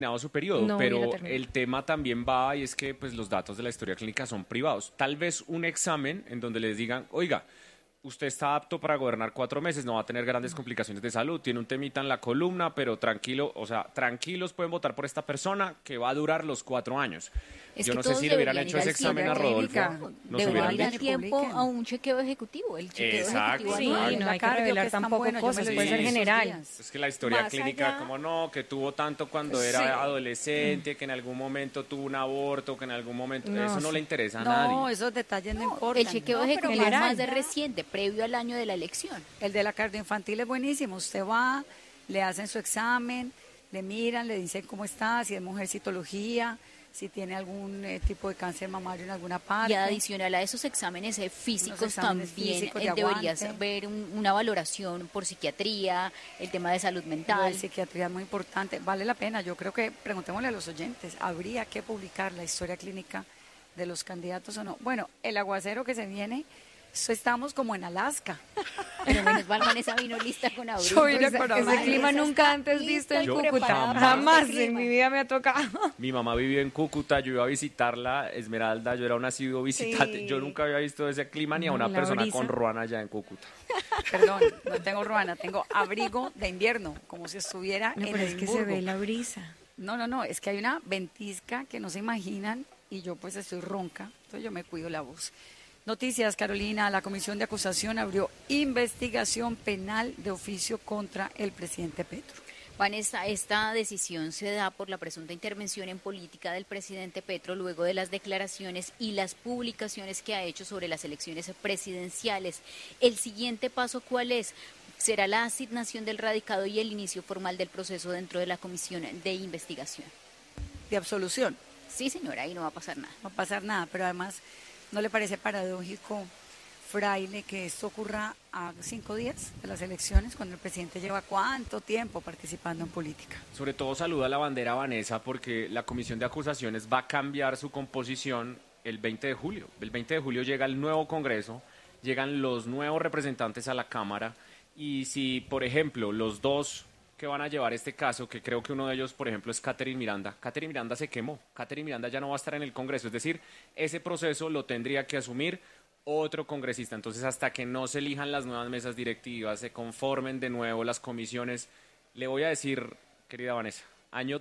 terminado su periodo, No hubiera pero terminado. el tema también va y es que pues los datos de la historia clínica son privados. Tal vez un examen en donde les digan, oiga, usted está apto para gobernar 4 meses, no va a tener grandes complicaciones de salud, tiene un temita en la columna, pero tranquilo, o sea, tranquilos pueden votar por esta persona que va a durar los 4 años. Es Yo que no sé todos si le hubieran deberían hecho ir ese al examen a tiempo, Rodolfo, nos deberían hubieran ir al dicho. tiempo a un chequeo ejecutivo, el chequeo Exacto. ejecutivo Sí, anual. no hay que revelar tampoco cosas, puede ser Sí. general. Es que la historia Más clínica, allá- como no, que tuvo tanto cuando era adolescente, que en algún momento tuvo un aborto, que en algún momento... No, eso no sí. le interesa a No, nadie. esos detalles no importan. El chequeo No, pero ejecutivo es general. más de reciente, previo al año de la elección. El de la cardioinfantil es buenísimo. Usted va, le hacen su examen, le miran, le dicen cómo está, si es mujer, citología, si tiene algún tipo de cáncer mamario en alguna parte. Y adicional a esos exámenes físicos Unos exámenes también físicos de deberías aguante. ver una valoración por psiquiatría, el tema de salud Lo mental. de psiquiatría es muy importante. Vale la pena. Yo creo que, preguntémosle a los oyentes, ¿habría que publicar la historia clínica de los candidatos o no? Bueno, el aguacero que se viene, eso estamos como en Alaska. Pero menos mal Vanessa vino lista con abrigo. Yo vine Ese, con ese abrigo. clima Vanessa nunca está antes visto en lista y Cúcuta. preparada para Jamás este en clima. mi vida me ha tocado. Mi mamá vivió en Cúcuta, yo iba a visitarla, Esmeralda, yo era un asiduo visitante, Sí. yo nunca había visto ese clima ni a una La persona brisa. con ruana allá en Cúcuta. Perdón, no tengo ruana, tengo abrigo de invierno, como si estuviera No, en pero es que se Edimburgo. ve la brisa. No, es que hay una ventisca que no se imaginan y yo pues estoy ronca, entonces yo me cuido la voz. Noticias, Carolina, la Comisión de Acusación abrió investigación penal de oficio contra el presidente Petro. Vanessa, esta decisión se da por la presunta intervención en política del presidente Petro luego de las declaraciones y las publicaciones que ha hecho sobre las elecciones presidenciales. ¿El siguiente paso cuál es? Será la asignación del radicado y el inicio formal del proceso dentro de la comisión de investigación. De absolución, Sí, señora, ahí no va a pasar nada. no va a pasar nada, pero además, ¿no le parece paradójico, Fraile, que esto ocurra a 5 días de las elecciones, cuando el presidente lleva cuánto tiempo participando en política? Sobre todo saluda la bandera Vanessa porque la comisión de acusaciones va a cambiar su composición el 20 de julio. El 20 de julio llega el nuevo Congreso, llegan los nuevos representantes a la Cámara y si, por ejemplo, los dos que van a llevar este caso, que creo que uno de ellos, por ejemplo, es Catherine Miranda se quemó, Catherine Miranda ya no va a estar en el Congreso, es decir, ese proceso lo tendría que asumir otro congresista. Entonces, hasta que no se elijan las nuevas mesas directivas, se conformen de nuevo las comisiones, le voy a decir, querida Vanessa, año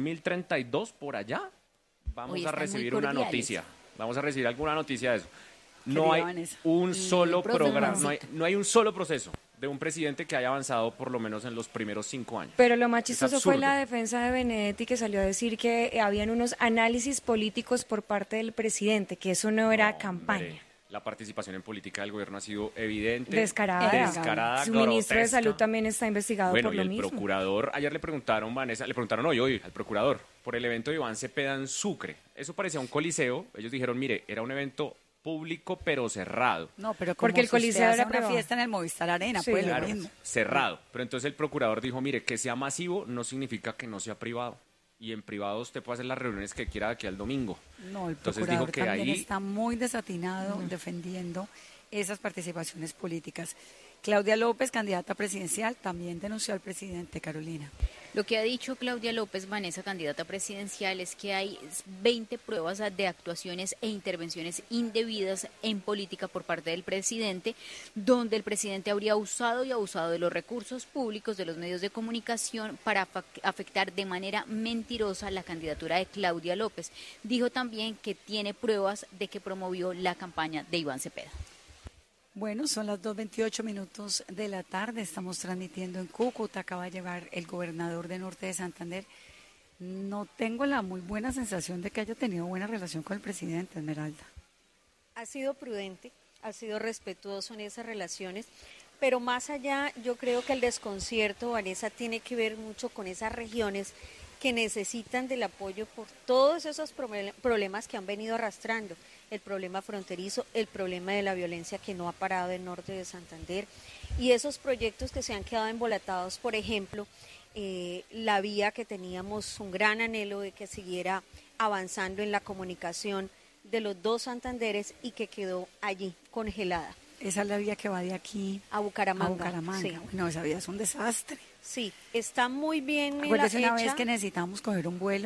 2032 por allá, vamos Hoy a están muy recibir una cordiales. noticia, vamos a recibir alguna noticia de eso. No Querida hay Vanessa. un Y solo profe programa, Juancito. no hay un solo proceso de un presidente que haya avanzado por lo menos en los primeros 5 años. Pero lo más Es chistoso fue absurdo. la defensa de Benedetti, que salió a decir que habían unos análisis políticos por parte del presidente, que eso no era No, campaña. hombre, la participación en política del gobierno ha sido evidente, Descarada. descarada, Su ministro de grotesca. Salud también está investigado Bueno, por y lo el mismo. procurador, ayer le preguntaron, Vanessa, le preguntaron hoy al procurador, por el evento de Iván Cepeda en Sucre. Eso parecía un coliseo. Ellos dijeron, mire, era un evento público pero cerrado. No, pero como Porque el si usted Coliseo hace era una privado. fiesta en el Movistar Arena, Sí, pues claro. lo mismo. Cerrado. Pero entonces el procurador dijo, mire, que sea masivo no significa que no sea privado. Y en privado usted puede hacer las reuniones que quiera de aquí al domingo. No, el Entonces procurador dijo que también ahí está muy desatinado defendiendo esas participaciones políticas. Claudia López, candidata presidencial, también denunció al presidente, Carolina. Lo que ha dicho Claudia López, Vanessa, candidata presidencial, es que hay 20 pruebas de actuaciones e intervenciones indebidas en política por parte del presidente, donde el presidente habría usado y abusado de los recursos públicos, de los medios de comunicación, para afectar de manera mentirosa la candidatura de Claudia López. Dijo también que tiene pruebas de que promovió la campaña de Iván Cepeda. Bueno, son las 2:28 de la tarde, estamos transmitiendo en Cúcuta, acaba de llegar el gobernador de Norte de Santander. No tengo la muy buena sensación de que haya tenido buena relación con el presidente, Esmeralda. Ha sido prudente, ha sido respetuoso en esas relaciones, pero más allá yo creo que el desconcierto, Vanessa, tiene que ver mucho con esas regiones que necesitan del apoyo por todos esos problemas que han venido arrastrando, el problema fronterizo, el problema de la violencia que no ha parado en Norte de Santander y esos proyectos que se han quedado embolatados, por ejemplo, la vía que teníamos un gran anhelo de que siguiera avanzando en la comunicación de los dos Santanderes y que quedó allí congelada. Esa es la vía que va de aquí A Bucaramanga. a Bucaramanga. Sí. Bueno, esa vía es un desastre. Sí, está muy bien Acuérdese una hecha. vez que necesitamos coger un vuelo